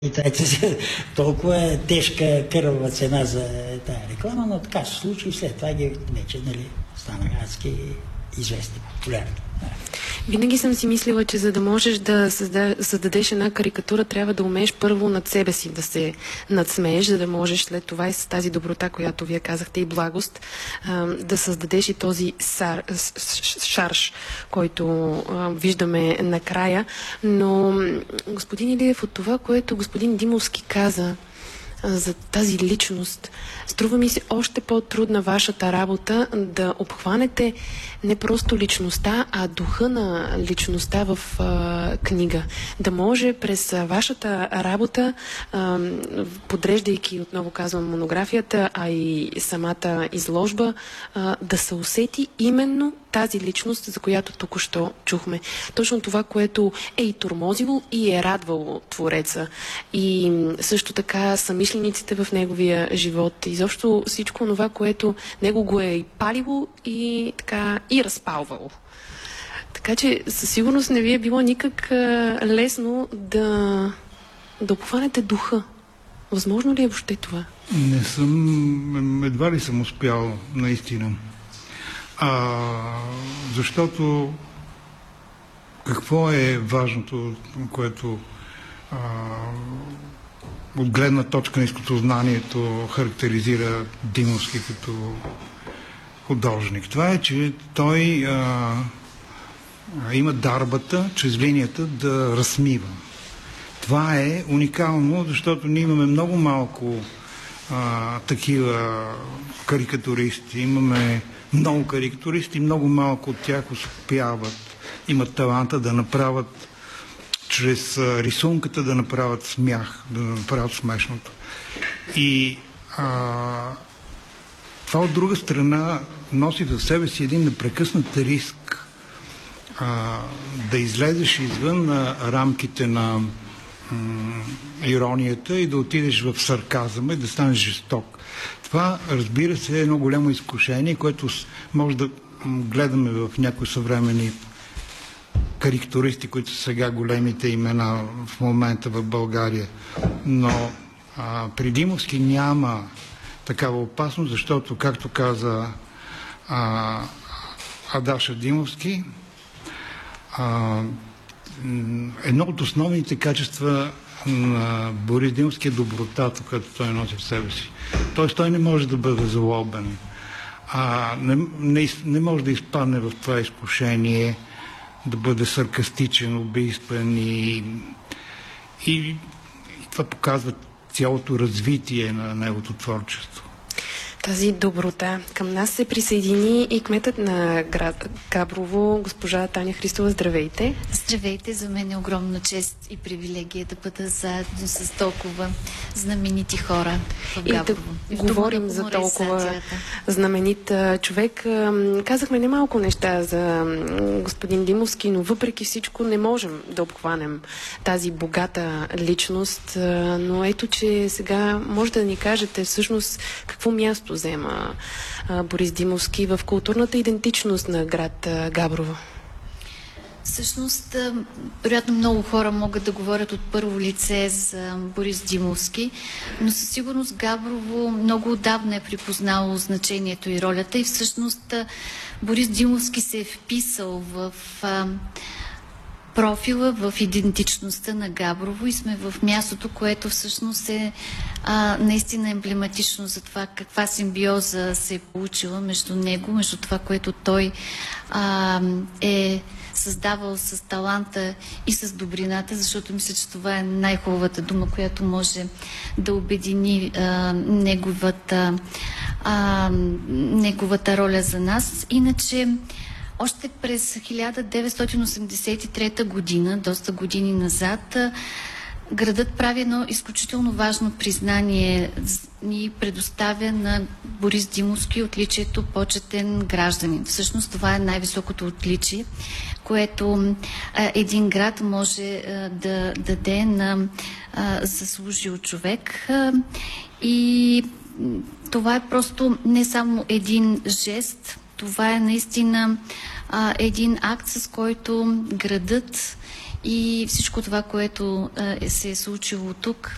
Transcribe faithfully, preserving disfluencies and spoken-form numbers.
И толкова е тежка кървава цена за тая реклама, но така се случи и след това ги вече нали, станаха адски известни, популярни. Винаги съм си мислила, че за да можеш да създадеш една карикатура, трябва да умееш първо над себе си да се надсмееш, за да можеш след това и с тази доброта, която вие казахте, и благост, да създадеш и този сар, шарж, който виждаме накрая. Но, господин Илиев, от това, което господин Димовски каза за тази личност, струва ми се още по-трудна вашата работа да обхванете не просто личността, а духа на личността в а, книга. Да може през а, вашата работа, а, подреждайки, отново казвам, монографията, а и самата изложба, а, да се усети именно тази личност, за която току-що чухме. Точно това, което е и тормозило, и е радвало твореца. И също така съмишлениците в неговия живот. Изобщо всичко това, което него го е и палило, и така и разпалвало. Така че със сигурност не ви е било никак а, лесно да, да обхванете духа. Възможно ли е въобще това? Не съм, едва ли съм успял, наистина. А, защото какво е важното, което а, от гледна точка на изкуствознанието характеризира Димовски като художник? Това е, че той а, има дарбата, чрез линията да разсмива. Това е уникално, защото ние имаме много малко а, такива карикатуристи. Имаме много карикатуристи, много малко от тях успяват, имат таланта да направят чрез рисунката да направят смях, да направят смешното. И а, това от друга страна носи в себе си един непрекъснат риск а, да излезеш извън а, рамките на м, иронията и да отидеш в сарказъма и да станеш жесток. Това, разбира се, е едно голямо изкушение, което може да гледаме в някои съвременни карикатуристи, които са сега големите имена в момента в България. Но а, при Димовски няма такава опасност, защото, както каза а, Адаша Димовски, а, едно от основните качества на Борис Димовски е добротата, която той носи в себе си. Тоест той не може да бъде злобен. А, не, не, не може да изпадне в това изкушение да бъде саркастичен, убийствен и, и, и това показва цялото развитие на неговото творчество. Тази доброта. Към нас се присъедини и кметът на град Габрово, госпожа Таня Христова. Здравейте! Здравейте! За мен е огромна чест и привилегия да бъда заедно с толкова знаменити хора в Габрово. И да говорим за толкова знаменит човек. Казахме немалко неща за господин Димовски, но въпреки всичко не можем да обхванем тази богата личност. Но ето, че сега може да ни кажете всъщност какво място взема а, Борис Димовски в културната идентичност на град а, Габрово? Всъщност, вероятно много хора могат да говорят от първо лице за Борис Димовски, но със сигурност Габрово много отдавна е припознало значението и ролята и всъщност Борис Димовски се е вписал в а, профила, в идентичността на Габрово и сме в мястото, което всъщност е а, наистина емблематично за това каква симбиоза се е получила между него, между това, което той а, е създавал с таланта и с добрината, защото мисля, че това е най-хубавата дума, която може да обедини а, неговата, а, неговата роля за нас. Иначе още през хиляда деветстотин осемдесет и трета година, доста години назад, градът прави едно изключително важно признание. Ни предоставя на Борис Димовски отличието почетен гражданин. Всъщност това е най-високото отличие, което а, един град може а, да даде на а, заслужил човек. А, и това е просто не само един жест, това е наистина а, един акт, с който градът и всичко това, което а, се е случило тук,